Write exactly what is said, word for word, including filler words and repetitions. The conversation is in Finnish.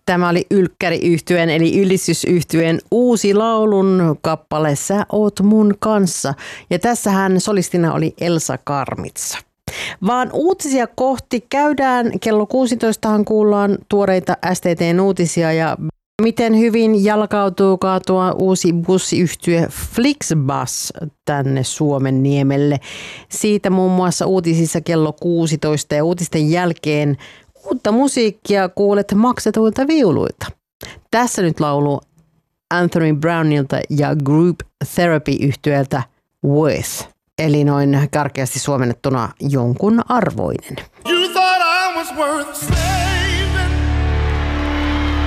Tämä oli Ylkkäri-yhtyeen eli Ylistysyhtyeen uusi laulun kappale Sä oot mun kanssa. Ja tässähän solistina oli Elsa Karmitsa. Vaan uutisia kohti käydään. Kello kuusitoista kuullaan tuoreita S T T:n uutisia ja miten hyvin jalkautuukaan tuo uusi bussiyhtye Flixbus tänne Suomen niemelle. Siitä muun muassa uutisissa kello kuusitoista ja uutisten jälkeen uutta musiikkia kuulet maksetuilta viuluilta. Tässä nyt laulu Anthony Brownilta ja Group Therapy-yhtyeeltä Worth. Eli noin karkeasti suomennettuna jonkun arvoinen. You thought I was worth